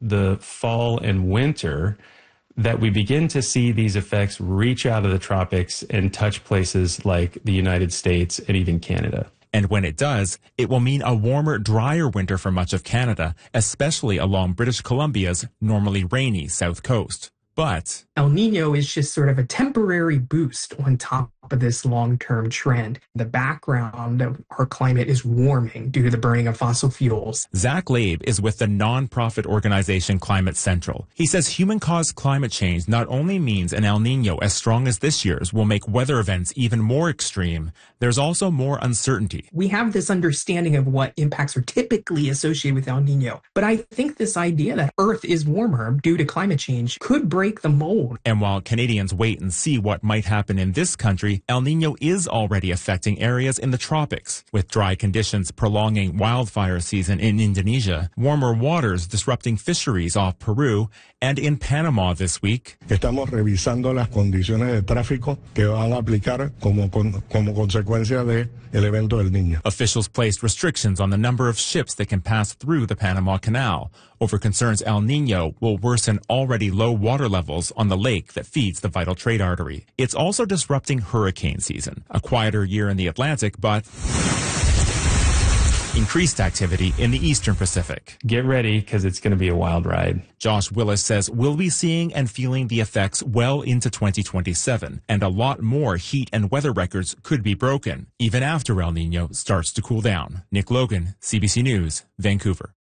the fall and winter that we begin to see these effects reach out of the tropics and touch places like the United States and even Canada. And when it does, it will mean a warmer, drier winter for much of Canada, especially along British Columbia's normally rainy south coast. But El Nino is just sort of a temporary boost on top of this long-term trend. The background of our climate is warming due to the burning of fossil fuels. Zach Labe is with the nonprofit organization Climate Central. He says human-caused climate change not only means an El Nino as strong as this year's will make weather events even more extreme, there's also more uncertainty. We have this understanding of what impacts are typically associated with El Nino, but I think this idea that Earth is warmer due to climate change could break the mold. And while Canadians wait and see what might happen in this country, El Nino is already affecting areas in the tropics, with dry conditions prolonging wildfire season in Indonesia, warmer waters disrupting fisheries off Peru, and in Panama this week. Estamos revisando las condiciones de tráfico que van a aplicar como consecuencia de el evento del Niño. Officials placed restrictions on the number of ships that can pass through the Panama Canal over concerns El Nino will worsen already low water levels on the lake that feeds the vital trade artery. It's also disrupting hurricane season, a quieter year in the Atlantic, but increased activity in the Eastern Pacific. Get ready, because it's going to be a wild ride. Josh Willis says we'll be seeing and feeling the effects well into 2027, and a lot more heat and weather records could be broken, even after El Nino starts to cool down. Nick Logan, CBC News, Vancouver.